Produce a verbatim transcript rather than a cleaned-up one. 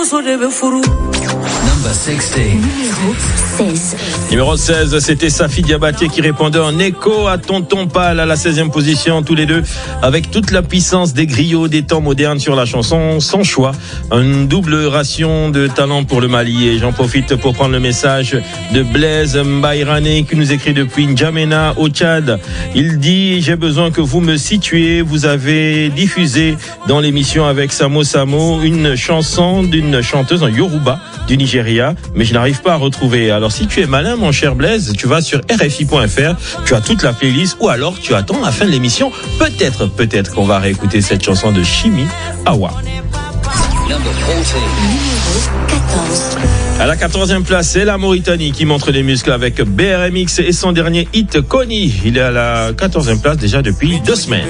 Number sixty. Numéro seize. Numéro seize, c'était Safi Diabaté qui répondait en écho à Tonton Pal à la seizième position, tous les deux, avec toute la puissance des griots des temps modernes sur la chanson, sans choix. Une double ration de talent pour le Mali. Et j'en profite pour prendre le message de Blaise Mbairane qui nous écrit depuis N'Djamena au Tchad. Il dit, j'ai besoin que vous me situiez. Vous avez diffusé dans l'émission avec Samo Samo une chanson d'une chanteuse en Yoruba du Nigeria, mais je n'arrive pas à retrouver. Alors si tu es malin, mon cher Blaise, tu vas sur R F I point F R, tu as toute la playlist, ou alors tu attends la fin de l'émission. Peut-être, peut-être qu'on va réécouter cette chanson de Chimi Awa. Number fourteen. Numéro quatorze. À la quatorzième place, c'est la Mauritanie qui montre les muscles avec B R M X et son dernier hit Kony. Il est à la quatorzième place déjà depuis deux semaines.